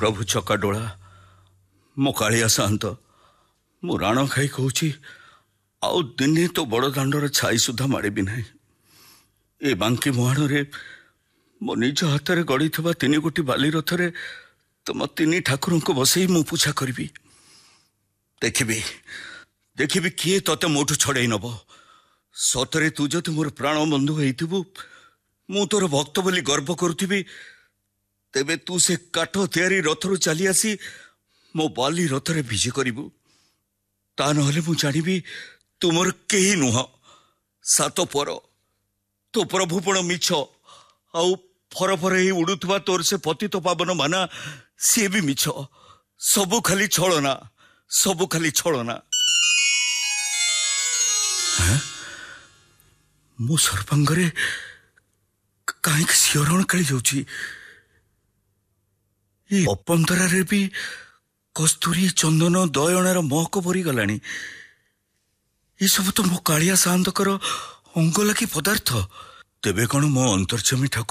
प्रभु चकाडोला मो कालिया साहंत मु राण खाई कहूची आउ दिने तो बड़ दांडर छाई सुधा मारिबी नहीं। ए बांकी मुहाण रे मो निज हाथ में गड़ी थवा 3 गोटी बाली रथरे तुम 3 ठाकुर को बसई मु पूछा करी देखी देखी किए तते मोठू छड़े नब। सतरे तू जदि मोर प्राण बंधु होइथिबु मु तोर भक्त बोली गर्व करुथिबी तेबे तू से काठ तैयारी रथरु चली आसी मो बाली रथरे विजे करिबु। ता नहले मु जानिबी तुमर केही नुह सात पर तो प्रभुपण मिछ आउ फर फर ही उड़ुथबा तोर से पतित पावन माना सी भी मिछ। सबु खाली छलना सबु खाली छलना। मो सर्वांगरे कहीं सिहरण खेली जाऊची। अपंतरा रे भी कस्तूरी चंदन दयणार महक भरी गलानी। ये सब तो मो कालिया साहंतकर अंग लगी पदार्थ। तेबे कौन मो अंतर्जमी ठाकुर